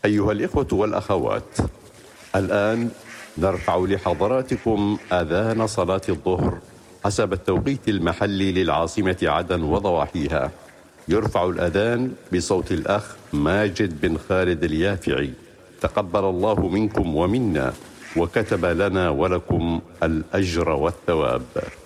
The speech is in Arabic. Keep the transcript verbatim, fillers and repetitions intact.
أيها الإخوة والأخوات، الآن نرفع لحضراتكم آذان صلاة الظهر حسب التوقيت المحلي للعاصمة عدن وضواحيها. يرفع الأذان بصوت الأخ ماجد بن خالد اليافعي. تقبل الله منكم ومنا، وكتب لنا ولكم الأجر والثواب.